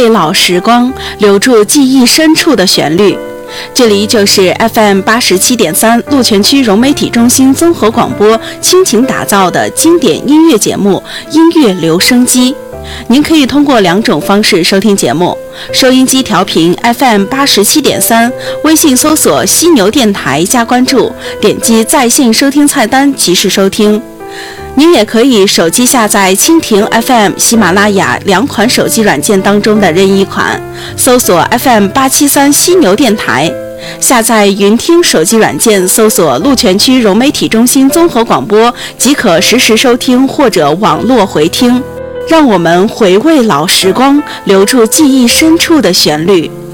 味老时光，留住记忆深处的旋律。这里就是 FM87.3 鹿泉区融媒体中心综合广播倾情打造的经典音乐节目音乐留声机。您可以通过2种方式收听节目：收音机调频 FM87.3， 微信搜索犀牛电台加关注，点击在线收听菜单及时收听。您也可以手机下载蜻蜓 FM、喜马拉雅2款手机软件当中的任意款，搜索 FM873 犀牛电台，下载云听手机软件，搜索鹿泉区融媒体中心综合广播，即可实时收听或者网络回听。让我们回味老时光，留住记忆深处的旋律。